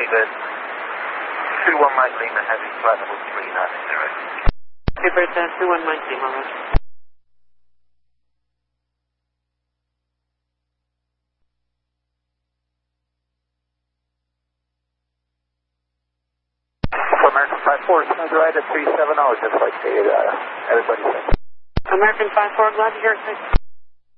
David. 21 Mike Lima Heavy, flight level 390. Super 21 Mike Lima, roger. American 54, smooth ride at 370, just like everybody said. American 54, glad to hear it.